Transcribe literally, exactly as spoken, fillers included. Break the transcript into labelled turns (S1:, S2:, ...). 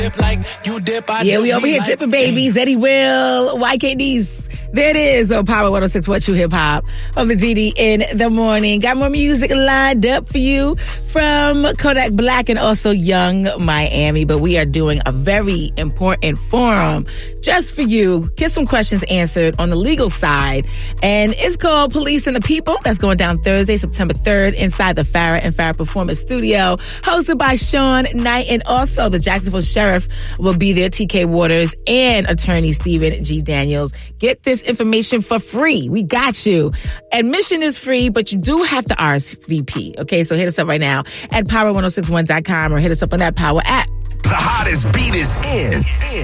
S1: Yeah, we over here dipping, babies. Eddie Will, Y K D's. There it is on Power one oh six, What You Hip Hop on the D D in the morning. Got more music lined up for you from Kodak Black and also Young Miami. But we are doing a very important forum just for you. Get some questions answered on the legal side. And it's called Police and the People. That's going down Thursday, September third, inside the Farrah and Farrah Performance Studio, hosted by Sean Knight. And also the Jacksonville Sheriff will be there, T K Waters, and attorney Stephen G. Daniels. Get this information for free. We got you. Admission is free, but you do have to R S V P. Okay, so hit us up right now at power ten sixty-one dot com or hit us up on that Power app.
S2: The hottest beat is in.